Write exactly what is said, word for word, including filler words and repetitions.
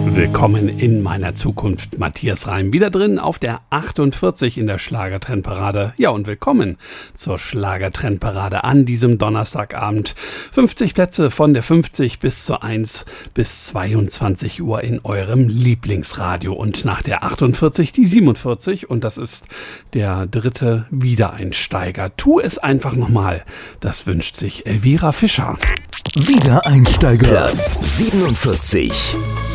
Willkommen in meiner Zukunft. Matthias Reim wieder drin auf der achtundvierzig in der Schlagertrendparade. Ja, und willkommen zur Schlagertrendparade an diesem Donnerstagabend. fünfzig Plätze von der fünfzig bis zur eins bis zweiundzwanzig Uhr in eurem Lieblingsradio. Und nach der achtundvierzig die siebenundvierzig und das ist der dritte Wiedereinsteiger. Tu es einfach nochmal. Das wünscht sich Elvira Fischer. Wiedereinsteiger. Platz siebenundvierzig.